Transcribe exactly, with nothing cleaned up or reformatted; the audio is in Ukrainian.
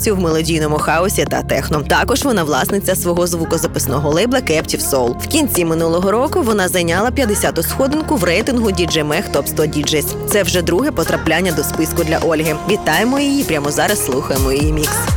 повністю в мелодійному хаосі та техно. Також вона власниця свого звукозаписного лейбла Captive Soul. В кінці минулого року вона зайняла п'ятдесяту сходинку в рейтингу ді джей Mag Top сто діджейс. Це вже друге потрапляння до списку для Ольги. Вітаємо її, прямо зараз слухаємо її мікс.